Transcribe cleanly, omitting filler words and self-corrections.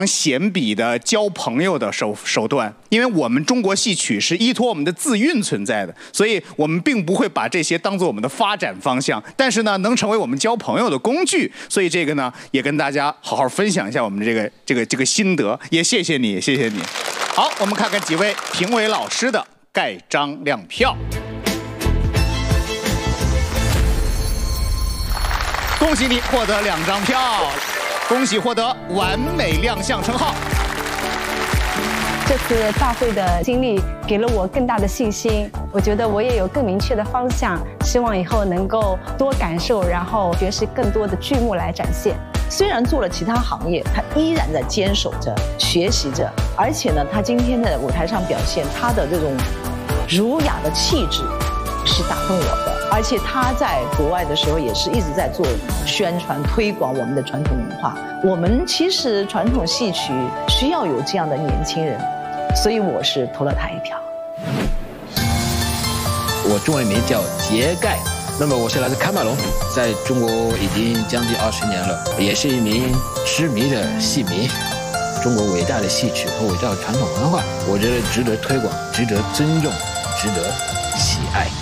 显笔的交朋友的手段，因为我们中国戏曲是依托我们的字韵存在的，所以我们并不会把这些当做我们的发展方向，但是呢，能成为我们交朋友的工具。所以这个呢，也跟大家好好分享一下我们这个心得，也谢谢你，谢谢你。好，我们看看几位评委老师的盖章亮票。恭喜你获得2张票。恭喜获得完美亮相称号。 这次大会的经历给了我更大的信心，我觉得我也有更明确的方向，希望以后能够多感受，然后学习更多的剧目来展现。 虽然做了其他行业，他依然在坚守着、学习着，而且呢，他今天的舞台上表现，他的这种儒雅的气质是打动我的。而且他在国外的时候也是一直在做宣传推广我们的传统文化。我们其实传统戏曲需要有这样的年轻人，所以我是投了他一票。 我中文名叫杰盖，那么我是来自喀麦隆，在中国已经将近20年了，也是一名痴迷的戏迷。中国伟大的戏曲和伟大的传统文化，我觉得值得推广，值得尊重，值得喜爱。